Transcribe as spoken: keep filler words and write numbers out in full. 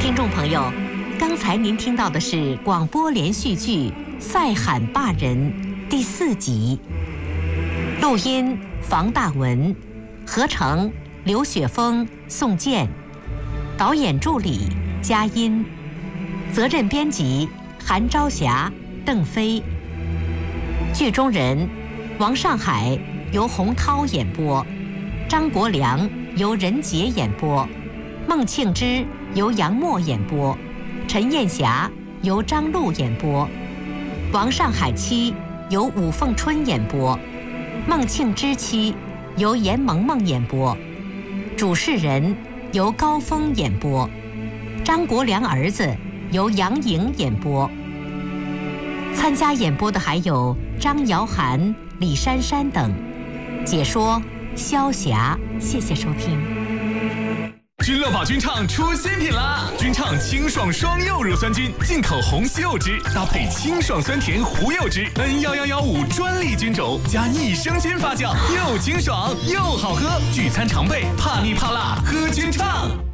听众朋友，刚才您听到的是广播连续剧《赛罕坝人》第四集，录音房大文，合成刘雪峰、宋健，导演助理佳音，责任编辑韩朝霞、邓飞。剧中人王上海由洪涛演播，张国良由任杰演播，孟庆之由杨默演播，陈艳霞由张璐演播，王上海妻由武凤春演播，孟庆之妻由严萌萌演播，主事人由高峰演播，张国良儿子由杨颖演播。参加演播的还有张瑶涵、李珊珊等，解说萧霞。谢谢收听。 君乐宝君畅出新品啦！君畅清爽双柚乳酸菌，进口红西柚汁，搭配清爽酸甜胡柚汁 ，N 一一一五专利菌种，加益生菌发酵，又清爽又好喝，聚餐常备，怕腻怕辣，喝君畅。